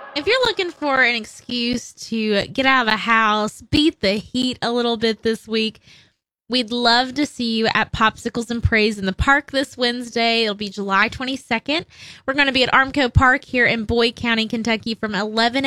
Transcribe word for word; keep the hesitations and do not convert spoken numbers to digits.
If you're looking for an excuse to get out of the house, beat the heat a little bit this week, we'd love to see you at Popsicles and Praise in the park this Wednesday. It'll be July twenty-second. We're going to be at Armco Park here in Boyd County, Kentucky from eleven